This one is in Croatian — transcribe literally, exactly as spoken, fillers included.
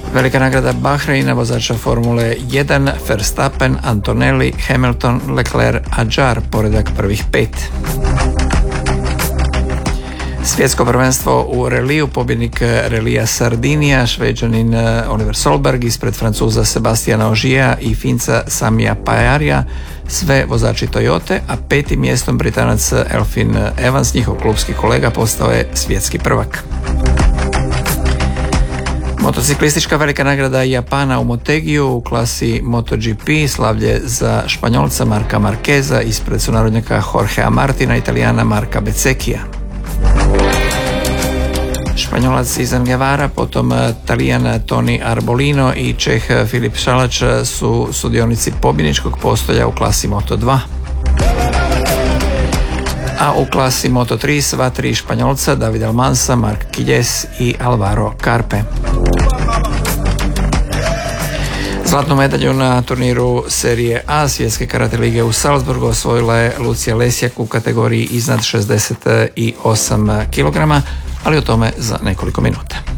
Velika nagrada Bahreina, vozača Formule jedan, Verstappen, Antonelli, Hamilton, Leclerc, Adjar, poredak prvih pet. Svjetsko prvenstvo u reliju, pobjednik relija Sardinija, Šveđanin Oliver Solberg ispred Francuza Sebastiana Ogiera i Finca Samija Pajarija, sve vozači Toyote, a petim mjestom Britanac Elfyn Evans, njihov klubski kolega, postao je svjetski prvak. Motociklistička velika nagrada Japana u Motegiju u klasi MotoGP, slavlje za Španjolca Marka Marqueza ispred sunarodnjaka Jorgea Martina, Italijana Marka Bezzecchija. Španjolac Izan Guevara, potom Talijan Toni Arbolino i Čeh Filip Šalač su sudionici pobjedničkog postolja u klasi Moto dva. A u klasi Moto tri sva tri Španjolca, David Almansa, Marc Quilles i Alvaro Carpe. Zlatnu medalju na turniru serije A svjetske karate lige u Salzburgu osvojila je Lucija Lesjak u kategoriji iznad šezdeset osam kilograma, ali o tome za nekoliko minuta.